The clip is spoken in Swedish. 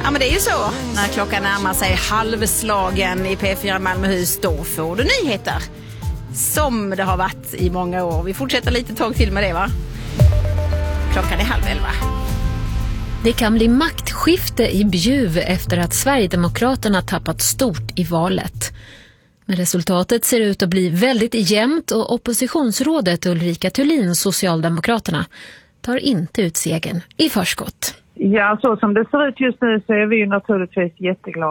Ja, men det är ju så. När klockan närmar sig halvslagen i P4 Malmöhus, då får du nyheter. Som det har varit i många år. Vi fortsätter lite tag till med det, va? Klockan är 10:30. Det kan bli maktskifte i Bjuv efter att Sverigedemokraterna tappat stort i valet. Men resultatet ser ut att bli väldigt jämnt och oppositionsrådet Ulrika Thulin, Socialdemokraterna, tar inte ut segern i förskott. Ja, så som det ser ut just nu så är vi ju naturligtvis jätteglada.